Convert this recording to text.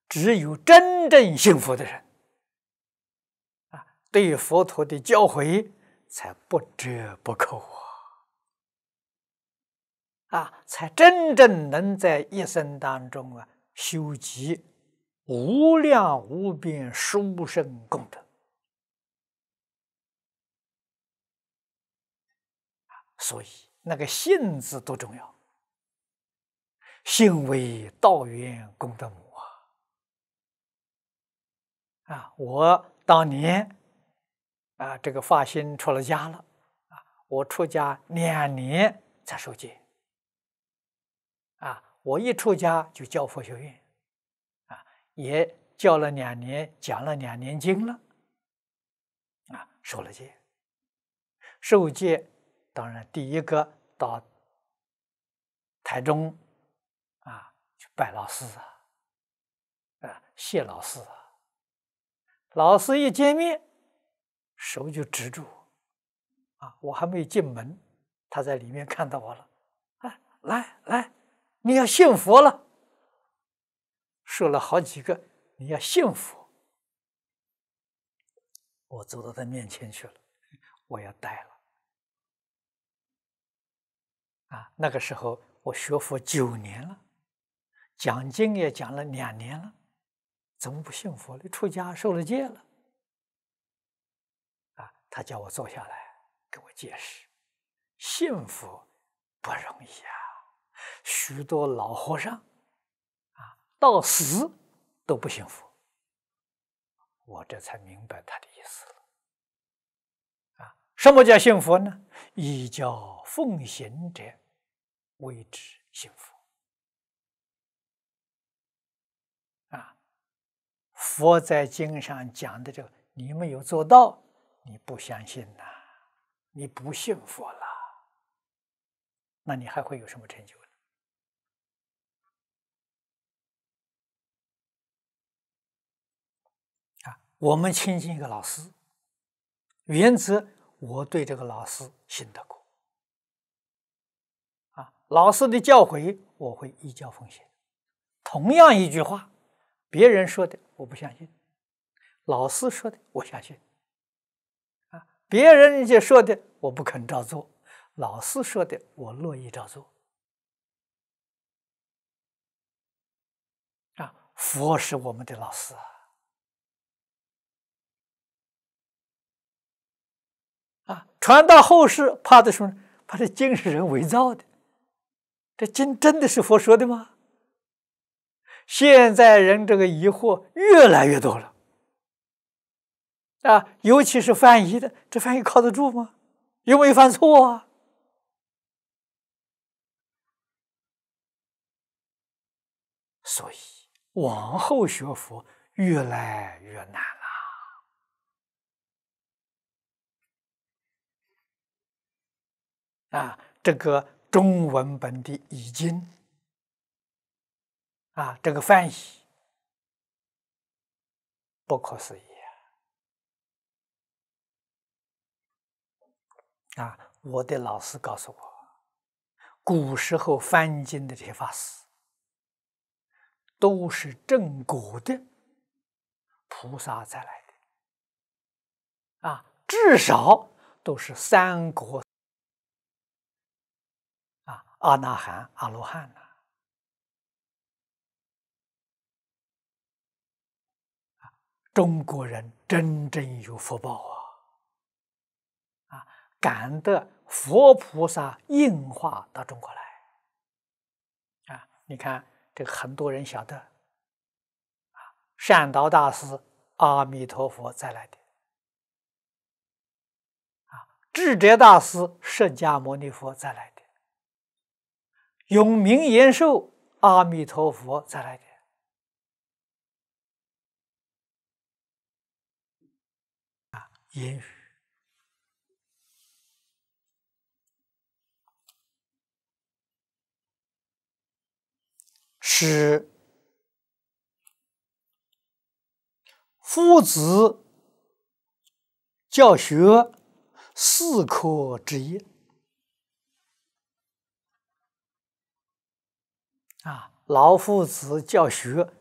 只有真正幸福的人对佛陀的教诲才不折不扣才真正能在一生当中修集无量无边殊胜功德。所以那个信字多重要，信为道源功德母我当年这个发心出了家了我出家2年才受戒我一出家就教佛学院也教了2年，讲了2年经了受了戒。受戒当然第一个到台中去拜老师谢老师老师一见面手就指住我还没进门，他在里面看到我了来，你要信佛了，说了好几个你要信佛。我走到他面前去了，我要带了那个时候我学佛9年了，讲经也讲了2年了，怎么不信佛了？出家受了戒了他叫我坐下来给我解释，信佛不容易许多老和尚到死都不信佛。我这才明白他的意思了什么叫信佛呢？依教奉行者谓之信佛佛在经上讲的这个，你没有做到，你不相信你不信佛了，那你还会有什么成就呢？我们亲近一个老师，原则我对这个老师信得过老师的教诲我会依教奉行。同样一句话，别人说的我不相信，老师说的我相信别人家说的我不肯照做，老师说的我乐意照做佛是我们的老师传到后世，怕的说怕这经是人伪造的，这经真的是佛说的吗？现在人这个疑惑越来越多了尤其是翻译的，这翻译靠得住吗？有没有犯错所以往后学佛越来越难了这个中文本的译经这个翻译不可思议我的老师告诉我，古时候翻经的这些法师都是正果的菩萨再来的至少都是3果阿那含、阿罗汉中国人真正有福报感得佛菩萨应化到中国来你看这个很多人晓得善导大师阿弥陀佛再来的智者大师释迦牟尼佛再来的，永明延寿阿弥陀佛再来的言语是夫子教学4科之一老夫子教学